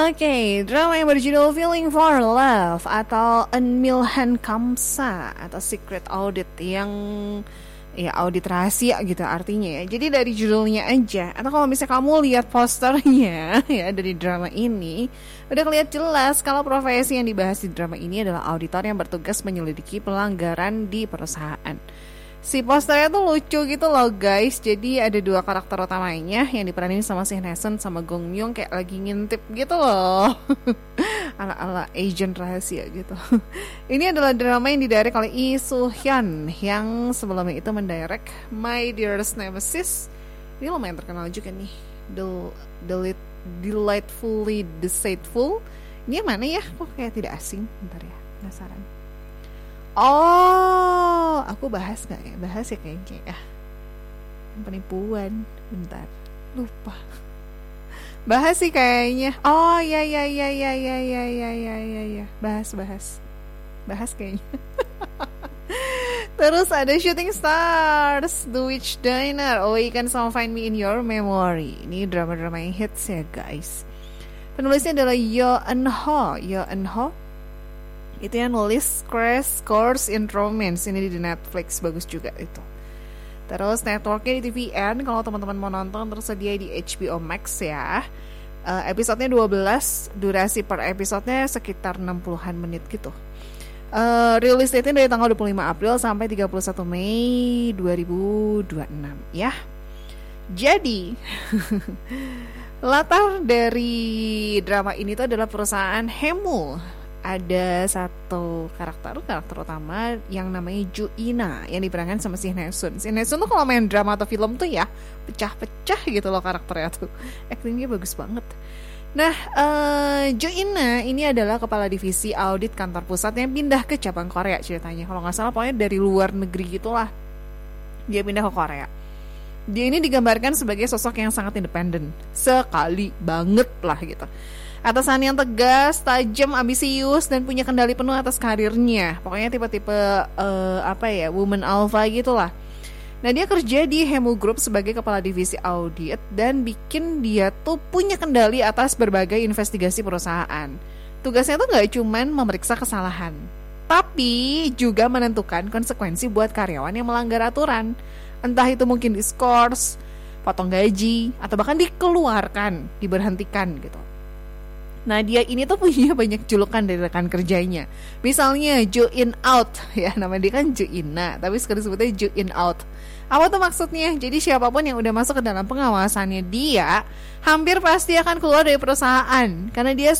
Oke, drama yang berjudul Feeling for Love atau Unmilhan Kamsa atau Secret Audit yang ya audit rahasia gitu artinya ya. Jadi dari judulnya aja atau kalau misalnya kamu lihat posternya ya dari drama ini udah kelihatan jelas kalau profesi yang dibahas di drama ini adalah auditor yang bertugas menyelidiki pelanggaran di perusahaan. Si posternya tuh lucu gitu loh guys. Jadi ada dua karakter utamanya yang diperanin sama Shin Hae-sun sama Gong Myung kayak lagi ngintip gitu loh. Ala-ala agent rahasia gitu. Ini adalah drama yang didirect oleh Lee Soo Hyun yang sebelumnya itu mendirect My Dearest Nemesis. Ini lumayan terkenal juga nih. Delightfully Deceitful. Ini yang mana ya? Kok kayak tidak asing? Bentar ya, penasaran. Oh, aku bahas gak ya? Bahas ya kayaknya ya. Penipuan. Bentar, lupa. Bahas sih kayaknya. Oh ya. Bahas kayaknya. Terus ada Shooting Stars, The Witch Diner, Awaken Some Find Me in Your Memory. Ini drama-drama yang hits ya guys. Penulisnya adalah Yo Eun-ho. Itu yang nulis Crash Course in Romance. Ini di Netflix, bagus juga itu. Terus networknya di TVN. Kalau teman-teman mau nonton tersedia di HBO Max ya. Episodenya 12. Durasi per episodenya sekitar 60-an menit gitu. Release date-nya dari tanggal 25 April sampai 31 Mei 2026 ya. Jadi latar dari drama ini tuh adalah perusahaan Hemul. Ada satu karakter utama yang namanya Ju Ina yang diperankan sama Shin Hae-sun. Shin Hae-sun tuh kalau main drama atau film tuh ya pecah-pecah gitu loh karakternya tuh. Actingnya bagus banget. Nah, Ju Ina ini adalah kepala divisi audit kantor pusat yang pindah ke cabang Korea ceritanya. Kalau nggak salah pokoknya dari luar negeri gitulah. Dia pindah ke Korea. Dia ini digambarkan sebagai sosok yang sangat independen. Sekali banget lah gitu. Atasan yang tegas, tajam, ambisius, dan punya kendali penuh atas karirnya. Pokoknya tipe-tipe woman alpha gitulah. Nah dia kerja di Hemu Group sebagai kepala divisi audit dan bikin dia tuh punya kendali atas berbagai investigasi perusahaan. Tugasnya tuh gak cuman memeriksa kesalahan, tapi juga menentukan konsekuensi buat karyawan yang melanggar aturan. Entah itu mungkin diskors, potong gaji, atau bahkan dikeluarkan, diberhentikan gitu. Nah dia ini tuh punya banyak julukan dari rekan kerjanya. Misalnya Ju In Out ya, nama dia kan Ju Ina, tapi sekarang disebutnya Ju In Out. Apa tuh maksudnya? Jadi siapapun yang udah masuk ke dalam pengawasannya dia hampir pasti akan keluar dari perusahaan. Karena dia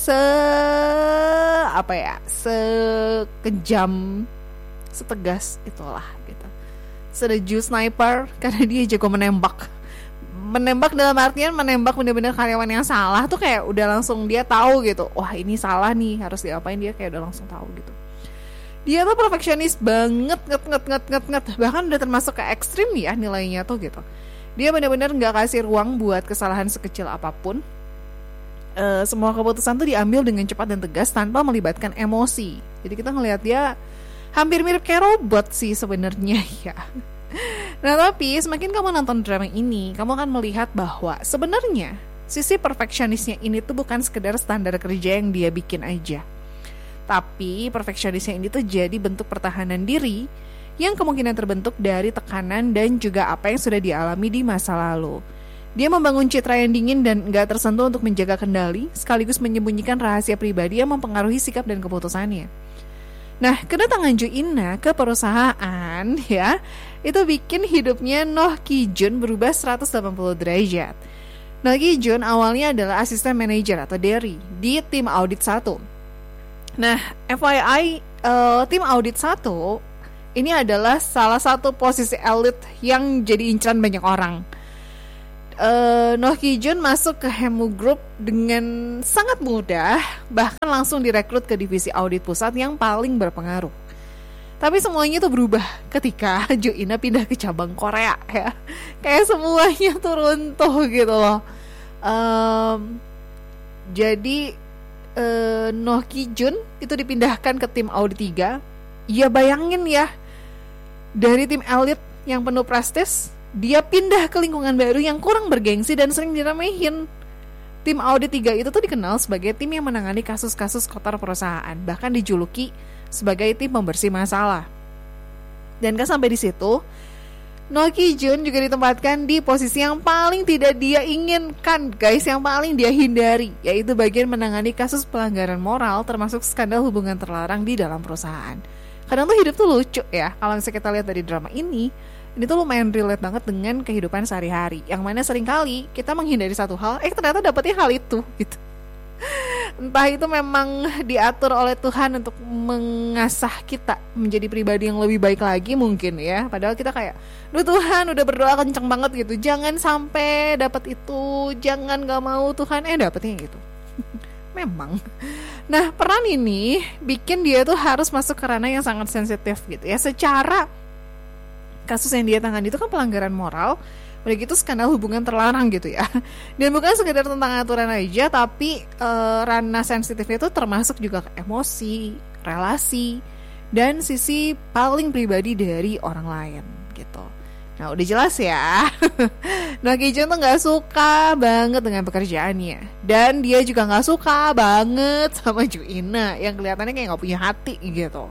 sekejam, setegas itulah gitu. Sudah Ju Sniper karena dia jago menembak dalam artian menembak benar-benar karyawan yang salah tuh kayak udah langsung dia tahu gitu. Wah ini salah nih, harus diapain, dia kayak udah langsung tahu gitu. Dia tuh perfeksionis banget, nget. Bahkan udah termasuk ke ekstrim ya nilainya tuh gitu. Dia benar-benar gak kasih ruang buat kesalahan sekecil apapun. Semua keputusan tuh diambil dengan cepat dan tegas tanpa melibatkan emosi. Jadi kita ngelihat dia hampir mirip kayak robot sih sebenarnya ya. Nah tapi semakin kamu nonton drama ini, kamu akan melihat bahwa sebenarnya sisi perfeksionisnya ini tuh bukan sekedar standar kerja yang dia bikin aja. Tapi perfeksionisnya ini tuh jadi bentuk pertahanan diri yang kemungkinan terbentuk dari tekanan dan juga apa yang sudah dialami di masa lalu. Dia membangun citra yang dingin dan gak tersentuh untuk menjaga kendali, sekaligus menyembunyikan rahasia pribadi yang mempengaruhi sikap dan keputusannya. Nah, kedatangan Ju Ina ke perusahaan ya, itu bikin hidupnya Noh Ki Jun berubah 180 derajat. Noh Ki Jun awalnya adalah asisten manajer atau Derry di tim audit 1. Nah, FYI, tim audit 1 ini adalah salah satu posisi elit yang jadi incaran banyak orang. Noh Ki Jun masuk ke Hemu Group dengan sangat mudah, bahkan langsung direkrut ke divisi audit pusat yang paling berpengaruh. Tapi semuanya tuh berubah ketika Ju Ina pindah ke cabang Korea ya. Kayak semuanya tuh runtuh gitu loh. Jadi Noh Ki Jun itu dipindahkan ke tim audit 3. Ya bayangin ya, dari tim elit yang penuh prestis, dia pindah ke lingkungan baru yang kurang bergengsi dan sering diremehin. Tim audit 3 itu tuh dikenal sebagai tim yang menangani kasus-kasus kotor perusahaan, bahkan dijuluki sebagai tim pembersih masalah. Dan gak sampai di situ, Noh Ki-jun juga ditempatkan di posisi yang paling tidak dia inginkan, guys, yang paling dia hindari, yaitu bagian menangani kasus pelanggaran moral termasuk skandal hubungan terlarang di dalam perusahaan. Kadang tuh hidup tuh lucu ya, kalau misalnya kita lihat dari drama ini tuh lumayan relate banget dengan kehidupan sehari-hari, yang mana seringkali kita menghindari satu hal, ternyata dapetnya hal itu gitu. Entah itu memang diatur oleh Tuhan untuk mengasah kita menjadi pribadi yang lebih baik lagi mungkin ya. Padahal kita kayak, duh Tuhan udah berdoa kenceng banget gitu, jangan sampai dapat itu, jangan gak mau Tuhan, dapetnya gitu. Memang. Nah, peran ini bikin dia tuh harus masuk ke ranah yang sangat sensitif gitu ya. Secara kasus yang dia tangani itu kan pelanggaran moral, udah gitu skandal hubungan terlarang gitu ya. Dan bukan sekedar tentang aturan aja, tapi ranah sensitifnya itu termasuk juga ke emosi, relasi, dan sisi paling pribadi dari orang lain gitu. Nah udah jelas ya. Noh Ki-jun tuh gak suka banget dengan pekerjaannya, dan dia juga gak suka banget sama Ju Ina yang kelihatannya kayak gak punya hati gitu.